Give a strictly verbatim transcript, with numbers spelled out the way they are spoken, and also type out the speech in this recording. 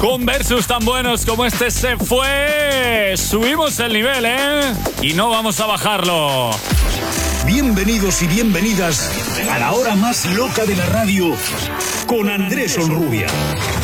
Con versus tan buenos como este se fue. Subimos el nivel, ¿eh? Y no vamos a bajarlo. Bienvenidos y bienvenidas a la hora más loca de la radio con Andrés Onrubia.